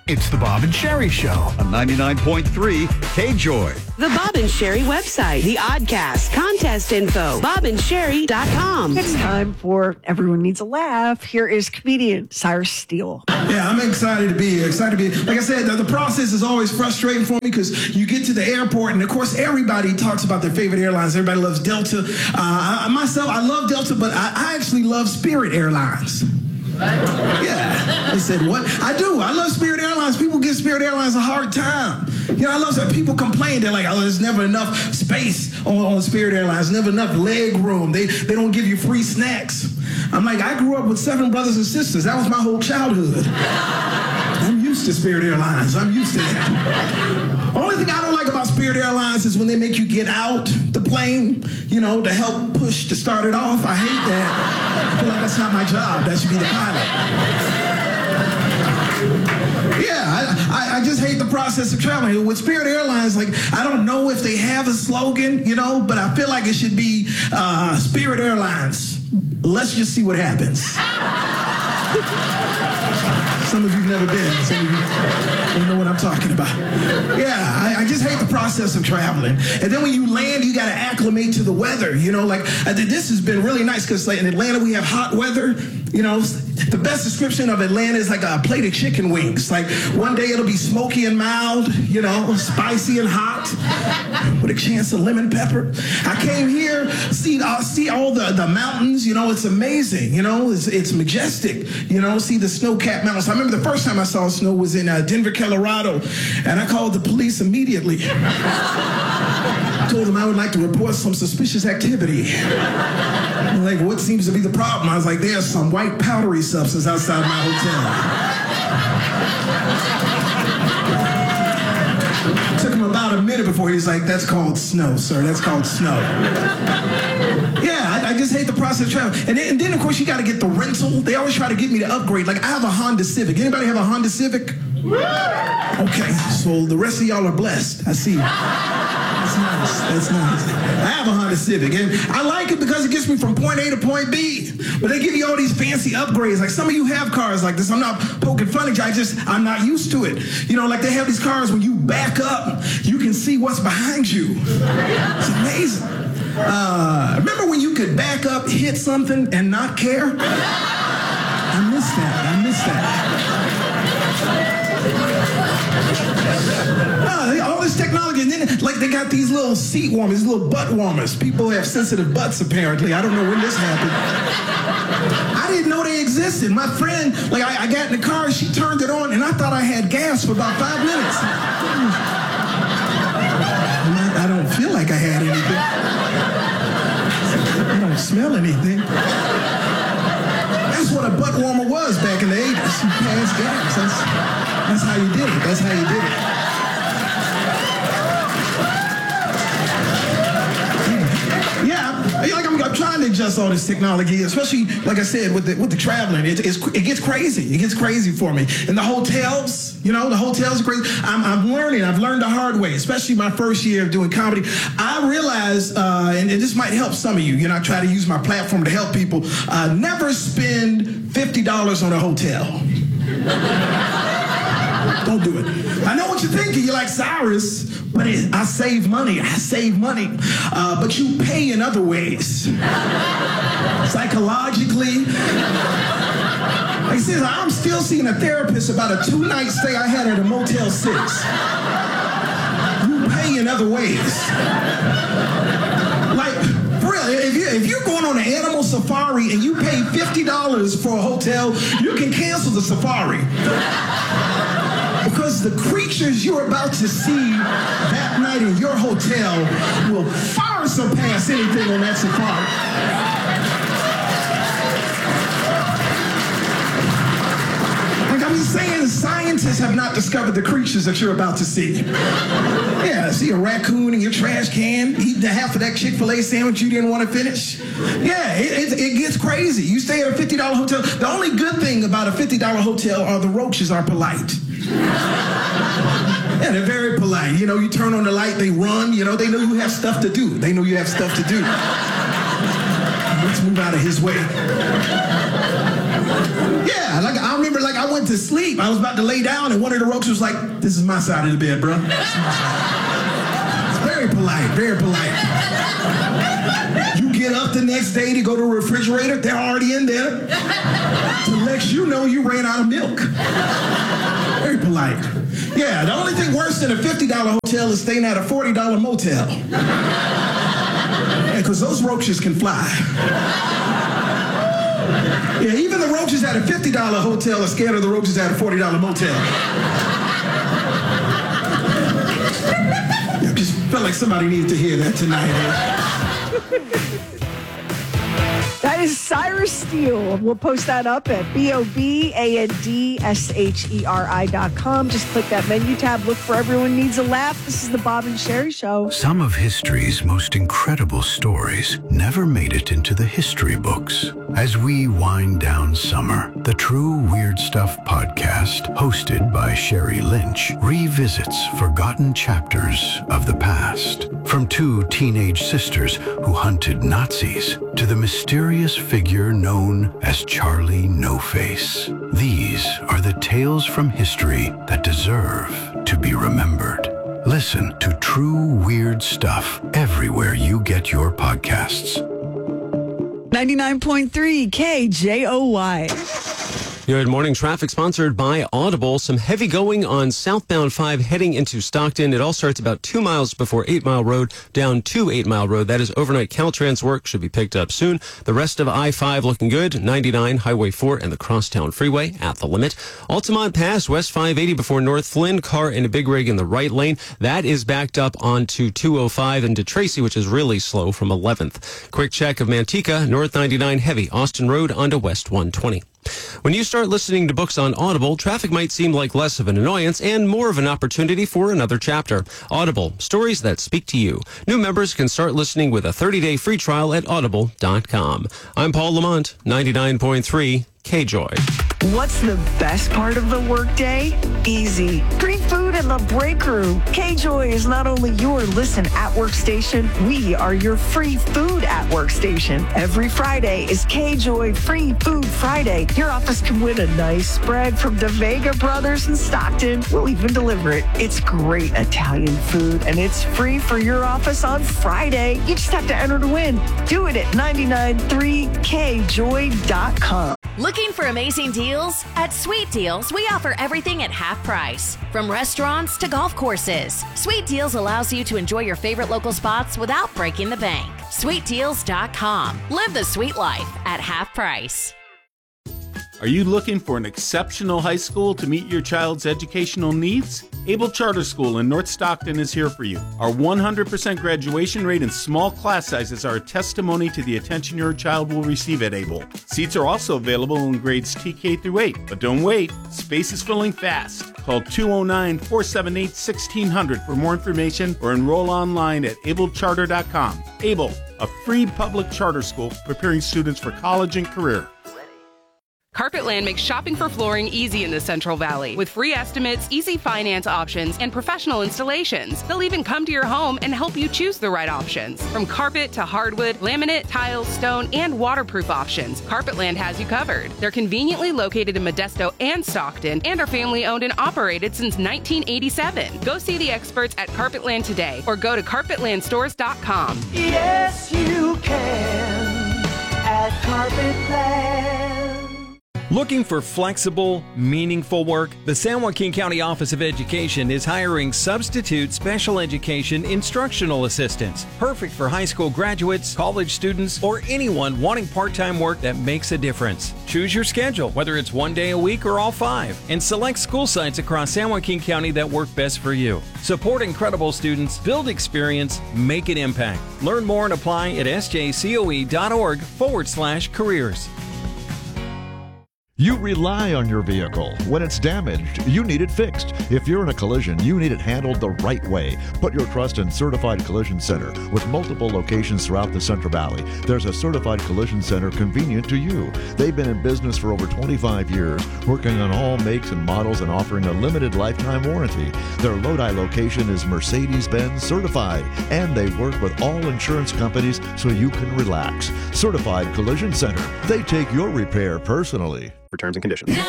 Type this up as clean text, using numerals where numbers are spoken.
It's the Bob and Sherry Show on 99.3 KJOY. The Bob and Sherry website, the Oddcast, contest info, bobandSherry.com. It's time for Everyone Needs a Laugh. Here is comedian Cyrus Steele. Yeah, I'm excited to be here. Like I said, the process is always frustrating for me because you get to the airport and, of course, everybody talks about their favorite airlines. Everybody loves Delta. I love Delta, but I actually love Spirit Airlines. Yeah. They said, what? I do. I love Spirit Airlines. People give Spirit Airlines a hard time. You know, I love that people complain. They're like, oh, there's never enough space on Spirit Airlines, never enough leg room. They don't give you free snacks. I'm like, I grew up with 7 brothers and sisters. That was my whole childhood. I'm used to Spirit Airlines. I'm used to that. Only thing I don't like about Spirit Airlines is when they make you get out the plane, you know, to help push to start it off. I hate that. I feel like that's not my job. That should be the pilot. Yeah, I just hate the process of traveling. With Spirit Airlines, like, I don't know if they have a slogan, you know, but I feel like it should be Spirit Airlines. Let's just see what happens. Some of you've never been. Some of you don't know what I'm talking about. Yeah, I just hate the process of traveling. And then when you land, you got to acclimate to the weather. You know, like, this has been really nice because, like, in Atlanta, we have hot weather. You know, the best description of Atlanta is like a plate of chicken wings. Like, one day it'll be smoky and mild, you know, spicy and hot, with a chance of lemon pepper. I came here, see all the mountains, you know, it's amazing, you know, it's majestic, you know, see the snow-capped mountains. I remember the first time I saw snow was in Denver, Colorado, and I called the police immediately. Told them I would like to report some suspicious activity. I'm like, what seems to be the problem? I was like, there's some white powdery substance outside my hotel. Took him about a minute before he's like, that's called snow, sir. That's called snow. Yeah, I just hate the process of travel. And then, of course, you got to get the rental. They always try to get me to upgrade. Like, I have a Honda Civic. Anybody have a Honda Civic? Okay, so the rest of y'all are blessed. I see you. That's nice. I have a Honda Civic, and I like it because it gets me from point A to point B. But they give you all these fancy upgrades. Like, some of you have cars like this. I'm not poking fun at you. I'm not used to it. You know, like, they have these cars when you back up, you can see what's behind you. It's amazing. Remember when you could back up, hit something, and not care? I miss that. All this technology, and then, like, they got these little seat warmers, these little butt warmers. People have sensitive butts, apparently. I don't know when this happened. I didn't know they existed. My friend, like, I got in the car, she turned it on, and I thought I had gas for about 5 minutes. I don't feel like I had anything. I don't smell anything. That's what a butt warmer was back in the 80s. You passed gas. That's how you did it. That's how you did it. Yeah, like, I'm trying to adjust all this technology, especially, like I said, with the traveling. It gets crazy. It gets crazy for me. And the hotels, you know, the hotels are crazy. I'm learning. I've learned the hard way, especially my first year of doing comedy. I realized, and this might help some of you, you know, I try to use my platform to help people, never spend $50 on a hotel. Don't do it. I know what you're thinking. You're like, Cyrus, but I save money. But you pay in other ways. Psychologically. Like I said, I'm still seeing a therapist about a 2-night stay I had at a Motel 6. You pay in other ways. Like, for real, if you're going on an animal safari and you pay $50 for a hotel, you can cancel the safari. Because the creatures you're about to see that night in your hotel will far surpass anything on that safari. Like, I'm saying, scientists have not discovered the creatures that you're about to see. Yeah, see a raccoon in your trash can, eating half of that Chick-fil-A sandwich you didn't want to finish. Yeah, it gets crazy. You stay at a $50 hotel. The only good thing about a $50 hotel are the roaches are polite. Yeah, they're very polite. You know, you turn on the light, they run. You know, they know you have stuff to do. Let's move out of his way. Yeah, like, I remember, like, I went went to sleep. I was about to lay down, and one of the Roaches was like, "This is my side of the bed, bro." It's very polite, very polite. You get up the next day to go to the refrigerator, they're already in there to let you know you ran out of milk. Very polite. Yeah, the only thing worse than a $50 hotel is staying at a $40 motel. Because those roaches can fly. Yeah, even the roaches at a $50 hotel are scared of the roaches at a $40 motel. Yeah, just felt like somebody needed to hear that tonight. That is Cyrus Steele. We'll post that up at BOBANDSHERI.com. Just click that menu tab. Look for Everyone Needs a Laugh. This is the Bob and Sherry Show. Some of history's most incredible stories never made it into the history books. As we wind down summer, the True Weird Stuff podcast, hosted by Sherry Lynch, revisits forgotten chapters of the past. From two teenage sisters who hunted Nazis to the mysterious figure known as Charlie No Face. These are the tales from history that deserve to be remembered. Listen to True Weird Stuff everywhere you get your podcasts. 99.3 KJOY. Good morning. Traffic sponsored by Audible. Some heavy going on southbound 5 heading into Stockton. It all starts about 2 miles before 8 Mile Road, down to 8 Mile Road. That is overnight Caltrans work. Should be picked up soon. The rest of I-5 looking good. 99, Highway 4, and the Crosstown Freeway at the limit. Altamont Pass, West 580 before North Flynn. Car in a big rig in the right lane. That is backed up onto 205 into Tracy, which is really slow from 11th. Quick check of Manteca, North 99 heavy. Austin Road onto West 120. When you start listening to books on Audible, traffic might seem like less of an annoyance and more of an opportunity for another chapter. Audible, stories that speak to you. New members can start listening with a 30-day free trial at audible.com. I'm Paul Lamont, 99.3 KJOY. What's the best part of the workday? Easy. Free food in the break room. KJOY is not only your listen at workstation, we are your free food at workstation. Every Friday is KJOY Free Food Friday. Your office can win a nice spread from the Vega Brothers in Stockton. We'll even deliver it. It's great Italian food, and it's free for your office on Friday. You just have to enter to win. Do it at 993kjoy.com. Looking for amazing deals? At Sweet Deals, we offer everything at half price. From restaurants to golf courses, Sweet Deals allows you to enjoy your favorite local spots without breaking the bank. SweetDeals.com. Live the sweet life at half price. Are you looking for an exceptional high school to meet your child's educational needs? Able Charter School in North Stockton is here for you. Our 100% graduation rate and small class sizes are a testimony to the attention your child will receive at Able. Seats are also available in grades TK through 8. But don't wait, space is filling fast. Call 209-478-1600 for more information or enroll online at ablecharter.com. Able, a free public charter school preparing students for college and career. Carpetland makes shopping for flooring easy in the Central Valley with free estimates, easy finance options, and professional installations. They'll even come to your home and help you choose the right options. From carpet to hardwood, laminate, tile, stone, and waterproof options, Carpetland has you covered. They're conveniently located in Modesto and Stockton and are family owned and operated since 1987. Go see the experts at Carpetland today or go to carpetlandstores.com. Yes, you can at Carpetland. Looking for flexible, meaningful work? The San Joaquin County Office of Education is hiring substitute special education instructional assistants. Perfect for high school graduates, college students, or anyone wanting part-time work that makes a difference. Choose your schedule, whether it's 1 day a week or all 5, and select school sites across San Joaquin County that work best for you. Support incredible students, build experience, make an impact. Learn more and apply at sjcoe.org/careers. You rely on your vehicle. When it's damaged, you need it fixed. If you're in a collision, you need it handled the right way. Put your trust in Certified Collision Center. With multiple locations throughout the Central Valley, there's a Certified Collision Center convenient to you. They've been in business for over 25 years, working on all makes and models and offering a limited lifetime warranty. Their Lodi location is Mercedes-Benz certified, and they work with all insurance companies so you can relax. Certified Collision Center. They take your repair personally. For terms and conditions.